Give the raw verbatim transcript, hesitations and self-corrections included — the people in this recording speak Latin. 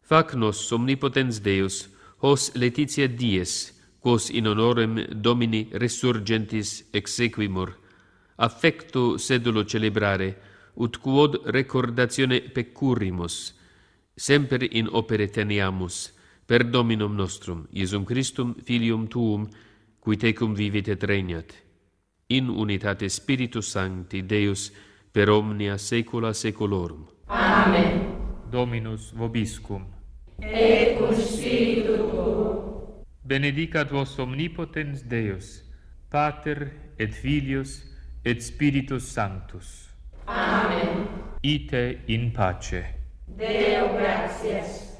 Fac nos omnipotens Deus, hos Laetitia dies, quos in honorem Domini resurgentis exequimur, affecto sedulo celebrare, ut quod recordatione peccurrimus, semper in opere teniamus, per Dominum nostrum, Iesum Christum, Filium Tuum, qui tecum vivit et regnat, in unitate Spiritus Sancti, Deus, per omnia saecula saeculorum. Amen. Dominus vobiscum. Et cum spiritu tuo. Benedicat vos omnipotens Deus, Pater et Filius et Spiritus Sanctus. Amen. Ite in pace. Deo gratias.